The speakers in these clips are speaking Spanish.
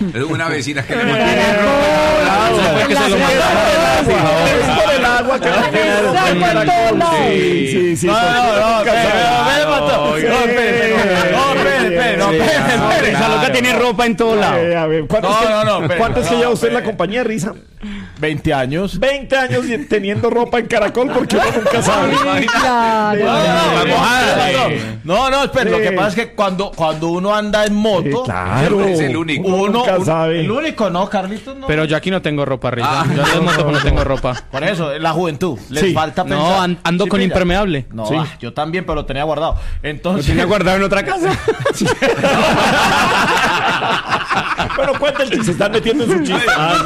Una vecina que le por el agua que sí. No, esa loca tiene ropa en todo lado. ¿Cuánto es que lleva usted en la compañía, Risa? 20 años. 20 años teniendo ropa en Caracol porque uno nunca sabe. No, espera, lo que pasa es que cuando uno anda en moto, claro, es el único. Uno nunca sabe. El único, ¿no, Carlitos? No. Pero yo aquí no tengo ropa, Risa. Yo ando en moto, pero no tengo ropa. Por eso, la juventud. Les falta pensar. No, ando con impermeable. No, yo también, pero lo tenía guardado. Entonces... ¿Lo tenía guardado en otra casa? Bueno, cuenta el chiste, se están metiendo en su chiste.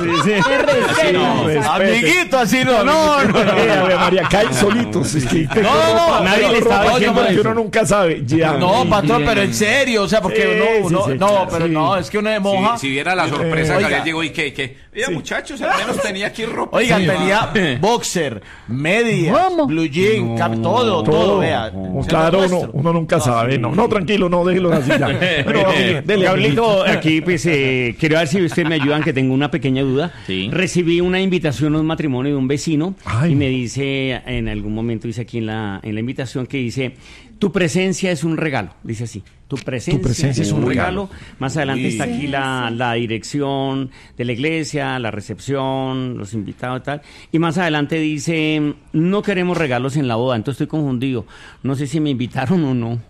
Amiguito, así no. María, caen solitos. Nadie le estaba diciendo porque eso. uno nunca sabe. No, patrón, pero en serio, o sea, porque es que uno de moja. Si viera la sorpresa, Oiga. Gabriel llegó y que oiga, muchachos, al menos tenía aquí ropa. Oigan, tenía boxer, medias, blue jean, todo, vea. Claro, uno nunca sabe. No, tranquilo, no, déjelo así ya. Dele, Gablito, aquí pues quiero ver si ustedes me ayudan, que tengo una pequeña duda. Sí. Recibí una invitación a un matrimonio de un vecino. Ay. Y me dice, en algún momento dice aquí en la invitación que dice: tu presencia es un regalo, dice así. Tu presencia es un regalo. Más adelante está aquí la dirección de la iglesia, la recepción, los invitados y tal. Y más adelante dice: no queremos regalos en la boda. Entonces estoy confundido. No sé si me invitaron o no.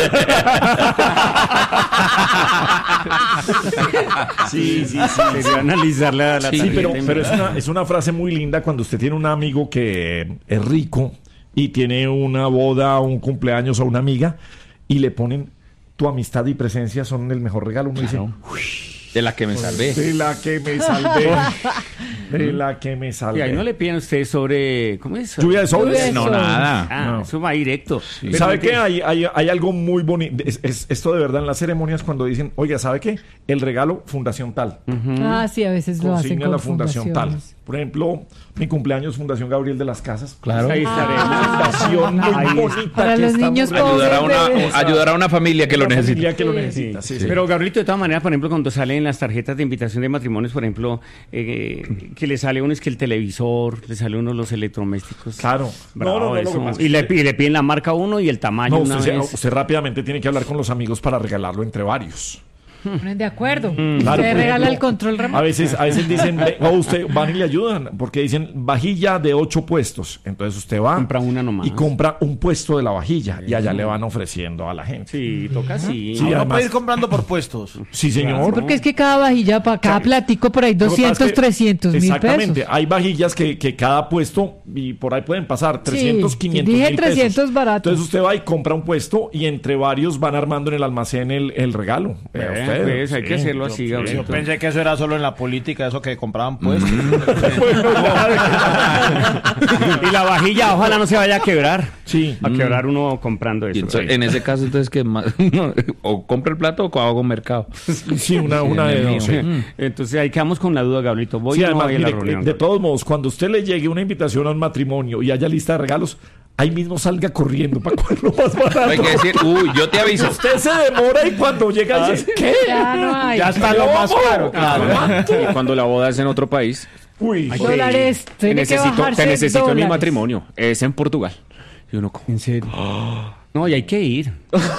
Sí. Quería analizar la Sí, pero tarjeta. es una frase muy linda cuando usted tiene un amigo que es rico y tiene una boda, un cumpleaños o una amiga y le ponen: tu amistad y presencia son el mejor regalo. Uno dice: De la que me salvé. de la que me salvé. De la que me Y salvé. ahí no le piden a usted sobre... ¿Cómo es? Lluvia de sobres. No, nada. No. Eso va directo. Pero ¿Sabe que- qué? Hay algo muy bonito. Es esto de verdad en las ceremonias cuando dicen: oiga, ¿sabe qué? El regalo fundación tal. Sí, a veces lo hacen Consigna con la fundación tal. fundaciones. Por ejemplo, mi cumpleaños, Fundación Gabriel de las Casas. Claro. Ahí estaremos. Fundación muy bonita. Para que los estamos niños realizando. Ayudar a una familia que lo Una necesita. familia que lo necesita. Sí. Pero Gabrielito, de todas maneras, por ejemplo, cuando salen las tarjetas de invitación de matrimonios, por ejemplo, que le sale uno es que el televisor, le sale uno los electrodomésticos. Claro. Bravo, Lo que eso. pasa es Y que le piden la marca a uno y el tamaño no, una usted, vez. usted rápidamente tiene que hablar con los amigos para regalarlo entre varios. Ponen de acuerdo. Claro, Usted por regala ejemplo, el control remoto. A veces dicen: usted van y le ayudan, porque dicen vajilla de 8 puestos. Entonces usted va Compra una nomás. y compra un puesto de la vajilla y allá le van ofreciendo a la gente. Sí, toca así. Sí, Uno además- puede ir comprando por puestos. Sí, señor. Porque es que cada vajilla, para cada platico, por ahí Lo que pasa 200, es que- 300 mil Exactamente. pesos. Hay vajillas que cada puesto, y por ahí pueden pasar 300, 500 dije mil 300 pesos. barato. Entonces usted va y compra un puesto y entre varios van armando en el almacén el regalo. Vea usted. Pues, hay que hacerlo así, Yo Gabrielito. pensé que eso era solo en la política, eso que compraban puestos. Y la vajilla, ojalá no se vaya a quebrar. Sí. A quebrar uno comprando Y eso. entonces, en ese caso, entonces, que o compra el plato o hago mercado. Sí, una de dos. Sí. Entonces ahí quedamos con la duda, Gabrielito. ¿Voy Sí, o no además, voy a la mire, reunión? de todos modos, cuando usted le llegue una invitación a un matrimonio y haya lista de regalos, ahí mismo salga corriendo para cogerlo más barato. Hay que decir, yo te aviso. Usted se demora y cuando llega dice: ¿qué? Ya no hay. Ya está lo más caro. Y cuando la boda es en otro país, Uy, Dólares. Tiene que bajarse te necesito en mi dólares. matrimonio. Es en Portugal. Y uno, ¿En serio? No, y hay que ir.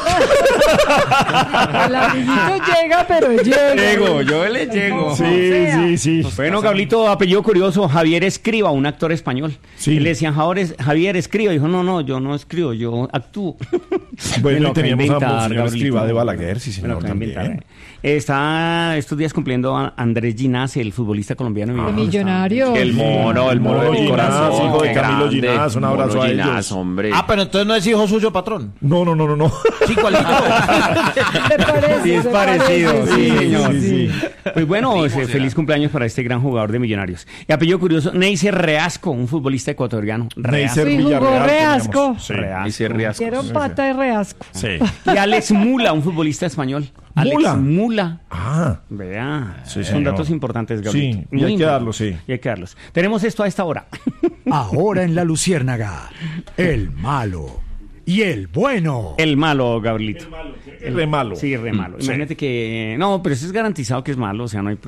El amiguito llega, pero llega. Yo le llego. sí. Bueno, Gablito, apellido curioso, Javier Escriba, un actor español. Sí. Y le decían: Javier Escriba. Dijo: no, yo no escribo, yo actúo. Me Bueno, lo y teníamos acabo de a inventar, Monseñor Gabrielito. Escriba de Balaguer, sí, Me lo señor, acabo de inventar. también. Está estos días cumpliendo a Andrés Ginás, el futbolista colombiano. De millonario. el mono de Mono mi Ginás, corazón. hijo de qué Camilo grande. Ginás, un abrazo Mono a Ginás, ellos. hombre. Pero entonces no es hijo suyo, patrón. No. Sí, ¿cuálito? ¿Te parece? Sí, es ¿Te parecido, parece? sí, señor. sí. Pues bueno, feliz cumpleaños para este gran jugador de Millonarios. Y apellido curioso, Neiser Reasco, un futbolista ecuatoriano. Neiser Sí, jugó Villarreal, Reasco. teníamos. Sí. Reasco. Y se riasco. Quiero pata de reasco. Sí. Y Alex Mula, un futbolista español. ¿Mula? Alex Mula. Ah, Vea, Sí, son señor. datos importantes, Gabriel. Sí, y hay que darlos, sí. Y hay que darlos. Tenemos esto a esta hora. Ahora en La Luciérnaga, el malo y el bueno. El malo, Gabrielito. re malo. Sí, re malo. Imagínate que... No, pero eso es garantizado que es malo, o sea, no hay